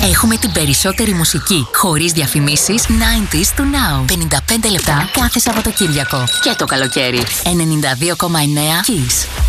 Έχουμε την περισσότερη μουσική, χωρίς διαφημίσεις, 90s to now. 55 λεπτά κάθε Σαββατοκύριακο. Και το καλοκαίρι. 92,9 Kiss.